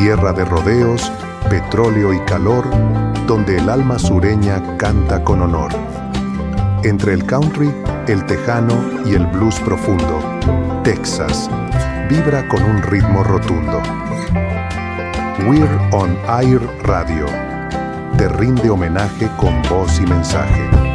tierra de rodeos, petróleo y calor, donde el alma sureña canta con honor. Entre el country, el tejano y el blues profundo, Texas vibra con un ritmo rotundo. We're on Air Radio te rinde homenaje con voz y mensaje.